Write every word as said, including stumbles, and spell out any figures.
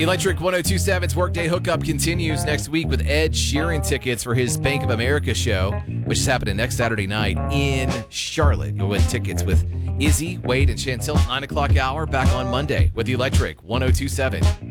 Electric ten twenty-seven's Workday Hookup continues next week with Ed Sheeran tickets for his Bank of America show, which is happening next Saturday night in Charlotte. You'll win tickets with Izzy, Wade, and Chantel, nine o'clock hour, back on Monday with Electric ten twenty-seven.